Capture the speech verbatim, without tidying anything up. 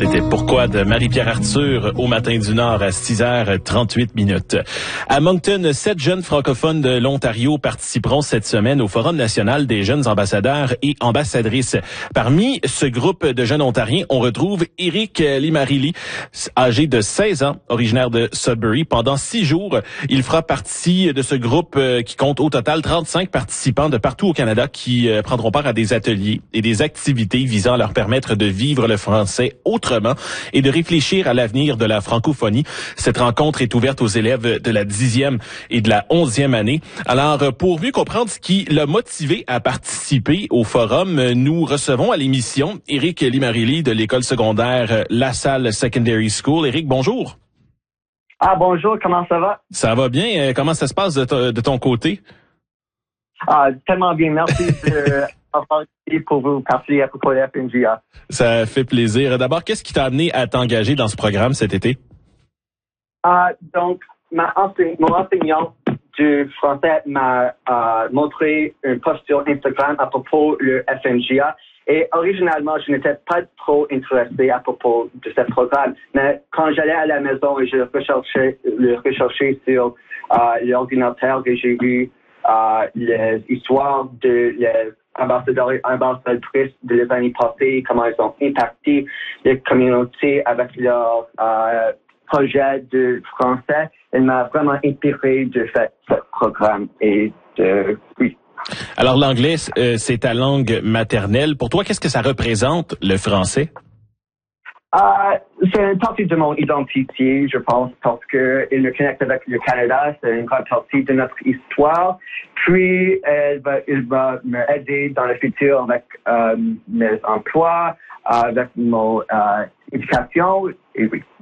C'était Pourquoi de Marie-Pierre Arthur au Matin du Nord à six heures trente-huit minutes. À Moncton, sept jeunes francophones de l'Ontario participeront cette semaine au Forum national des jeunes ambassadeurs et ambassadrices. Parmi ce groupe de jeunes ontariens, on retrouve Éric Limarili, âgé de seize ans, originaire de Sudbury. Pendant six jours, il fera partie de ce groupe qui compte au total trente-cinq participants de partout au Canada qui prendront part à des ateliers et des activités visant à leur permettre de vivre le français autrement et de réfléchir à l'avenir de la francophonie. Cette rencontre est ouverte aux élèves de la dixième et de la onzième année. Alors, pour mieux comprendre ce qui l'a motivé à participer au forum, nous recevons à l'émission Éric Limarili de l'école secondaire La Salle Secondary School. Éric, bonjour. Ah, bonjour, comment ça va? Ça va bien. Comment ça se passe de, to- de ton côté? Ah, tellement bien, merci de avoir été pour vous parler à propos de F N G A. Ça fait plaisir. D'abord, qu'est-ce qui t'a amené à t'engager dans ce programme cet été? Ah, donc, ma enseigne, mon enseignant du français m'a euh, montré une post sur Instagram à propos de F N G A. Et originalement, je n'étais pas trop intéressé à propos de ce programme. Mais quand j'allais à la maison et je recherchais, le recherchais sur euh, l'ordinateur et j'ai vu euh, les histoires de les ambassadeurs et ambassadrices de les années passées, comment ils ont impacté les communautés avec leur euh, projet de français, il m'a vraiment inspiré de faire ce programme et de, oui. Alors, l'anglais, euh, c'est ta langue maternelle. Pour toi, qu'est-ce que ça représente, le français? Uh, c'est une partie de mon identité, je pense, parce que il me connecte avec le Canada, c'est une grande partie de notre histoire. Puis, elle va, il va m'aider dans le futur avec euh, mes emplois, avec mon euh, éducation, et oui.